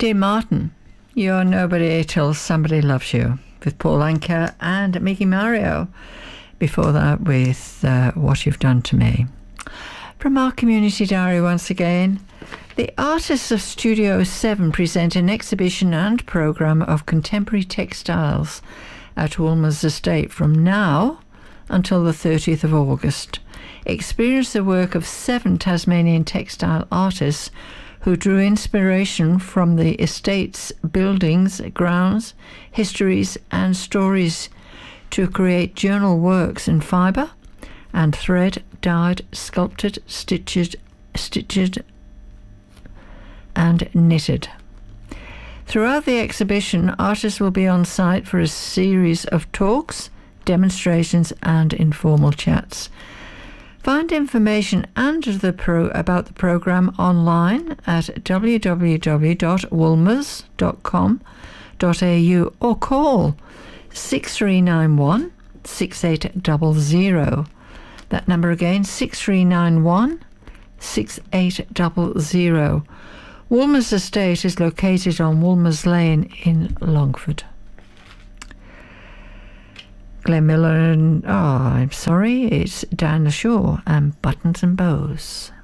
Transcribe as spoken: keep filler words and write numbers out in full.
Dear Martin, you're nobody till somebody loves you, with Paul Anka and Mickey Mario. Before that, with uh, What You've Done to Me. From our community diary once again, the artists of Studio seven present an exhibition and programme of contemporary textiles at Woolmer's Estate from now until the thirtieth of August. Experience the work of seven Tasmanian textile artists who drew inspiration from the estate's buildings, grounds, histories and stories to create journal works in fibre and thread, dyed, sculpted, stitched, stitched and knitted. Throughout the exhibition, artists will be on site for a series of talks, demonstrations and informal chats. Find information and the pro about the programme online at w w w dot woolmers dot com dot a u or call six three nine one, six eight zero zero. That number again, six three nine one, six eight zero zero. Woolmer's Estate is located on Woolmer's Lane in Longford. Glenn Miller and, oh, I'm sorry, it's Diana Shaw and Buttons and Bows.